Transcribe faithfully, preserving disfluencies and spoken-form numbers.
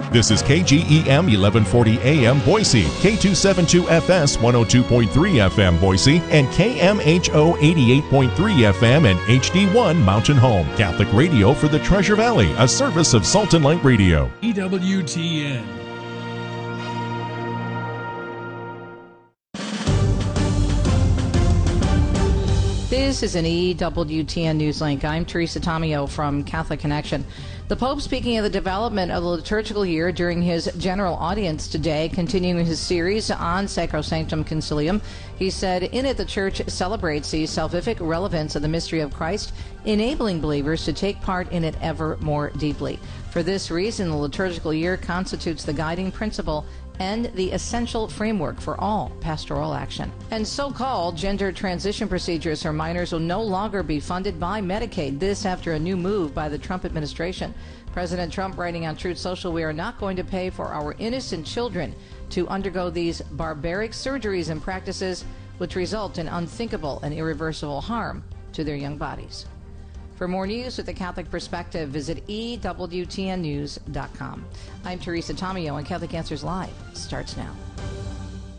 This is K G E M eleven forty A M Boise, K two seventy-two F S one oh two point three F M Boise, and K M H O eighty-eight point three F M and H D one Mountain Home. Catholic radio for the Treasure Valley, a service of Salt and Light Radio. E W T N. This is an E W T N News Link. I'm Teresa Tomeo from Catholic Connection. The Pope speaking of the development of the liturgical year during his general audience today, continuing his series on Sacrosanctum Concilium. He said, in it the Church celebrates the salvific relevance of the mystery of Christ, enabling believers to take part in it ever more deeply. For this reason, the liturgical year constitutes the guiding principle and the essential framework for all pastoral action. And so-called gender transition procedures for minors will no longer be funded by Medicaid. This after a new move by the Trump administration. President Trump writing on Truth Social, "We are not going to pay for our innocent children to undergo these barbaric surgeries and practices which result in unthinkable and irreversible harm to their young bodies." For more news with a Catholic perspective, visit E W T N news dot com. I'm Teresa Tomeo, and Catholic Answers Live starts now.